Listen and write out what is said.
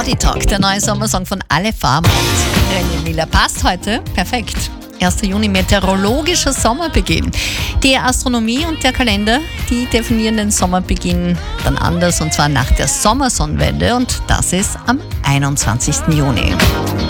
Body Talk, der neue Sommersong von Alle Farben und René Miller. Passt heute perfekt. 1. Juni, meteorologischer Sommerbeginn. Die Astronomie und der Kalender, die definieren den Sommerbeginn dann anders, und zwar nach der Sommersonnenwende, und das ist am 21. Juni.